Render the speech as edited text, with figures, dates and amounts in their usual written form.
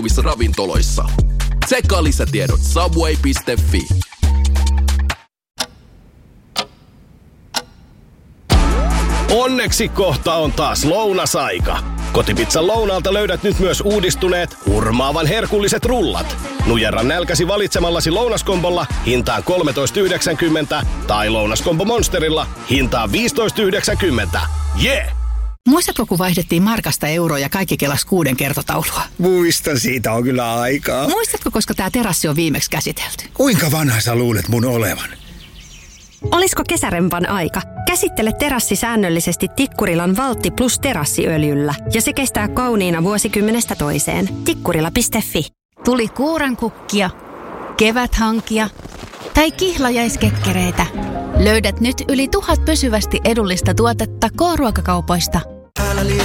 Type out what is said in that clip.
ravintoloissa. Tsekkaa lisätiedot subway.fi. Onneksi kohta on taas lounasaika. Kotipizzan lounaalta löydät nyt myös uudistuneet, hurmaavan herkulliset rullat. Nujerra nälkäsi valitsemallasi lounaskombolla hintaan 13,90 tai lounaskombo Monsterilla hintaan 15,90. Yeah! Muistatko, kun vaihdettiin markasta euroon ja kaikki kelas 6 kertotaulua? Muistan, siitä on kyllä aikaa. Muistatko, koska tämä terassi on viimeksi käsitelty? Kuinka vanha sä luulet mun olevan? Olisiko kesärempan aika? Käsittele terassi säännöllisesti Tikkurilan Valtti Plus terassiöljyllä ja se kestää kauniina vuosikymmenestä toiseen. Tikkurila.fi. Tuli kuurankukkia, keväthankia tai kihlajaiskekkereitä. Löydät nyt yli 1000 pysyvästi edullista tuotetta K-ruokakaupoista.